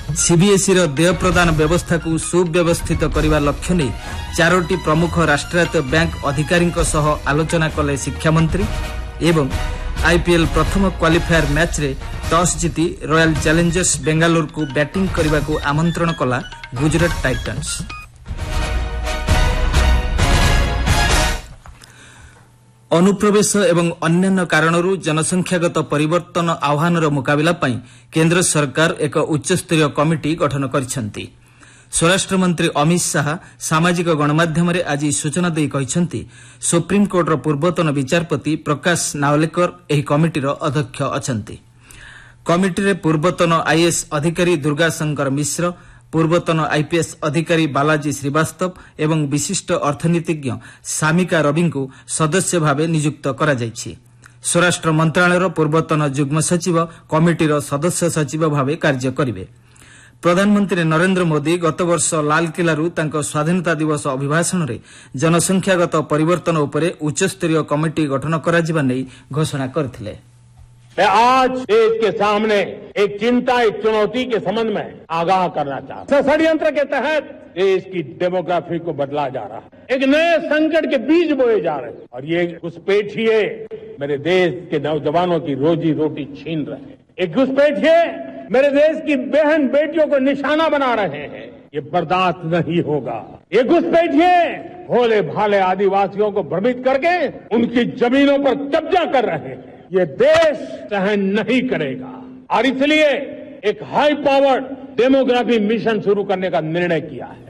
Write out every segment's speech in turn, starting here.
CBSE देय प्रदान व्यवस्था को सुव्यवस्थित करने लक्ष्य नहीं 4टी प्रमुख राष्ट्रायत्त बैंक अधिकारी आलोचना कले शिक्षा मंत्री एवं आईपीएल प्रथम क्वालिफायर मैच रे टॉस जीति रॉयल चैलेंजर्स बेंगालुरु को बैटिंग करने को आमंत्रण कला गुजरात टाइटन्स। अनुप्रवेश एवं अन्यान्य कारणरू जनसंख्यागत परिवर्तन आह्वानर मुकाबिला पई केंद्र सरकार एक उच्चस्तरीय कमिटी गठन करिसेंती। स्वराष्ट्र मंत्री अमित शाह सामाजिक गणमाध्यम रे आज सूचना देई कहिसेंती सुप्रीमकोर्टर पूर्वतन विचारपति प्रकाश नावलेकर एही कमिटीर अध्यक्ष अछंती। कमिटी रे पूर्वतन आईएएस अधिकारी दुर्गाशंकर मिश्र, पूर्वतन आईपीएस अधिकारी बालाजी श्रीवास्तव एवं विशिष्ट अर्थनीतिज्ञ सामिका रवि को सदस्य भाव नियुक्त करा जायछि। स्वराष्ट्र मंत्रालयर पूर्वतन युग्म सचिव कमिटीर सदस्य सचिव भाव कार्य करिवे। प्रधानमंत्री नरेंद्र मोदी गत वर्ष लालकिल्लारू तांको स्वाधीनता दिवस अभिभाषण रे जनसंख्यागत परिवर्तन उपरे उच्चस्तरीय कमिटी गठन करा जिबा नै घोषणा करथिले। मैं आज देश के सामने एक चिंता, एक चुनौती के संबंध में आगाह करना चाहता हूं। षड्यंत्र के तहत देश की डेमोग्राफी को बदला जा रहा है, एक नए संकट के बीज बोए जा रहे हैं और ये घुसपैठिए मेरे देश के नौजवानों की रोजी रोटी छीन रहे हैं। एक घुसपैठिए मेरे देश की बहन बेटियों को निशाना बना रहे हैं। ये बर्दाश्त नहीं होगा। ये घुसपैठिए भोले भाले आदिवासियों को भ्रमित करके उनकी जमीनों पर कब्जा कर रहे हैं। ये देश सहन नहीं करेगा और इसलिए एक हाई पावर्ड डेमोग्राफी मिशन शुरू करने का निर्णय किया है।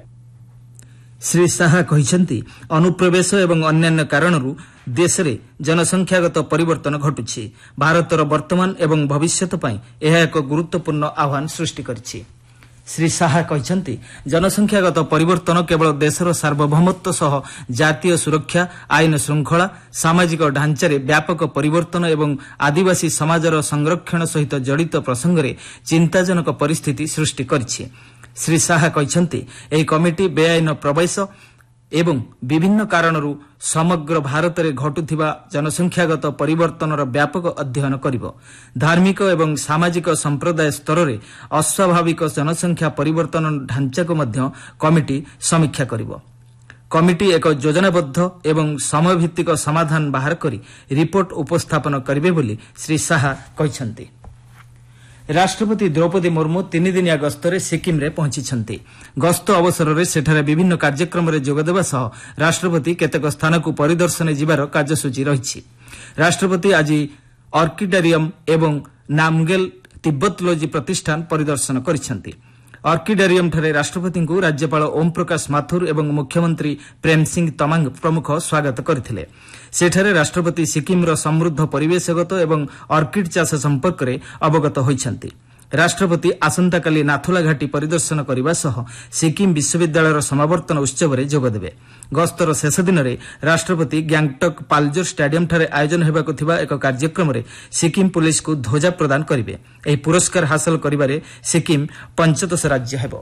श्री शाह कहिसेंती अनुप्रवेश एवं अन्यान्य कारणरू देश रे जनसंख्यागत परिवर्तन घटुछि। भारतर वर्तमान एवं भविष्यत पई एहा एक गुरुत्वपूर्ण आह्वान सृष्टि करिछि। श्री शाह कहिसेंती जनसंख्यागत परिवर्तन केवल देशर सार्वभौमत्व सह जातीय सुरक्षा, आईन श्रृंखला, सामाजिक ढांचारे व्यापक परिवर्तन एवं आदिवासी समाजर संरक्षण सहित जड़ित प्रसंग रे चिंताजनक परिस्थिति सृष्टि करिछि। श्री शाह कहिसेंती एही कमिटी बेआईन प्रवेश एवं विभिन्न कारणरू समग्र भारत रे घटुथिबा जनसंख्यागत परिवर्तनर व्यापक अध्ययन करिवो। धार्मिक एवं सामाजिक संप्रदाय स्तर रे अस्वाभाविक जनसंख्या परिवर्तन ढांचा को मध्य कमिटी समीक्षा करिवो। कमिटी एक योजनाबद्ध एवं समयभित्तिक समाधान बाहर करी रिपोर्ट उपस्थापन करिवे बोली श्री शाह कहिसेंती। राष्ट्रपति द्रौपदी मुर्मू 3 दिनिया गस्तरे सिक्किम रे पहुंची। गस्त अवसर रे सेठारे विभिन्न कार्यक्रम रे जोगदेबा सह राष्ट्रपति केतेक स्थान को परिदर्शन जिबार कार्यसूची रहिछि। राष्ट्रपति आज ऑर्किडेरियम एवं नामगेल तिब्बतोलॉजी प्रतिष्ठान परिदर्शन करिसेंती। ऑर्किडेरियम ठारे राष्ट्रपति को राज्यपाल ओम प्रकाश माथुर एवं मुख्यमंत्री प्रेम सिंह तमांग प्रमुख स्वागत करथिले। सेठारे राष्ट्रपति सिक्किमर समृद्ध परिवेशगत एवं ऑर्किड चाष संपर्क में अवगत होइछंती। राष्ट्रपति आसंताकाली नाथुला घाटी परिदर्शन करने सह सिक्किम विश्वविद्यालय समावर्तन उत्सव में जोगदेवे। गस्तर शेष दिन में राष्ट्रपति गैंगटक पाल्जोर स्टाडियम ठारे आयोजन हेबाकु थिबा एक कार्यक्रम में सिक्किम पुलिस को ध्वजा प्रदान करिवे। एही पुरस्कार हासिल करिबारे सिक्किम 25 राज्य हेबो।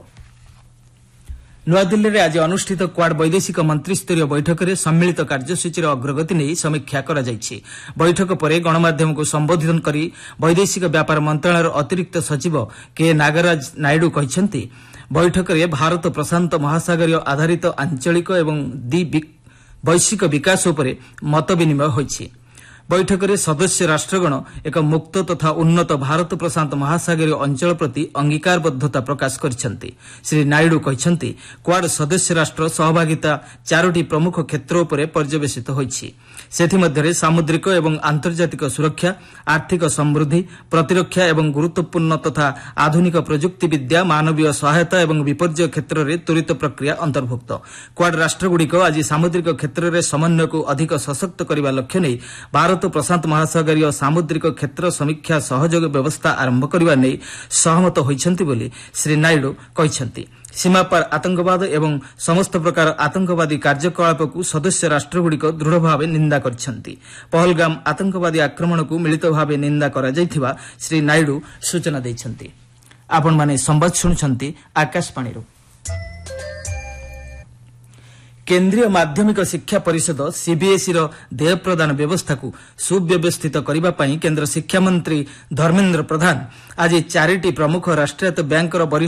नुआदिल्ली रे आज अनुष्ठित क्वाड वैदेशिक मंत्रिस्तरीय बैठक में सम्मिलित कार्यसूची अग्रगति नहीं समीक्षा करा जायछि। बैठक पर गणमाध्यम को संबोधन करी वैदेशिक व्यापार मंत्रालय अतिरिक्त सचिव के नागराज नायडू कहिसेंती बैठक में भारत प्रशांत महासागरीय आधारित आंचलिक एवं वैश्विक विकास उपर मत विनिमय होइछि। बैठक में सदस्य राष्ट्रगण एक मुक्त तथा उन्नत भारत प्रशांत महासागरीय अंचल प्रति अंगीकारबद्धता प्रकाश करिसेंती। श्री नायडू कहिसेंती क्वाड सदस्य राष्ट्र सहभागिता 4टी प्रमुख क्षेत्र उपर पर्यवेसित होइछि। सेथिमध्यरे सामुद्रिक एवं आंतर्जातिक सुरक्षा, आर्थिक समृद्धि, प्रतिरक्षा एवं गुरुत्वपूर्ण तथा आधुनिक प्रजुक्ति विद्या, मानवीय सहायता एवं विपर्यय क्षेत्र में त्वरित प्रक्रिया अंतर्भुक्त। क्वाड राष्ट्रगुड़िक आज सामुद्रिक क्षेत्र में समन्वय को अधिक सशक्त करने लक्ष्य नहीं भारत प्रशांत महासागरीय सामुद्रिक क्षेत्र समीक्षा सहयोग व्यवस्था आरंभ करने नहीं सहमत होइछंती बोली श्री नायडू कहिसेंती। सीमा पर आतंकवाद एवं समस्त प्रकार आतंकवादी कार्यकलाप को सदस्य राष्ट्रगुड़िक दृढ़ भाव निंदा करछंती। पहलगाम आतंकवादी आक्रमण को मिलित भाव निंदा करा जायथिबा श्री नायडू सूचना दैछंती। आपण माने संवाद सुनुछंती आकाशवाणी रो। केंद्रीय माध्यमिक शिक्षा परिषद सीबीएसई देय प्रदान व्यवस्था को सुव्यवस्थित करने केंद्र शिक्षा मंत्री धर्मेंद्र प्रधान आज 4टी प्रमुख राष्ट्रायत्त बैंकर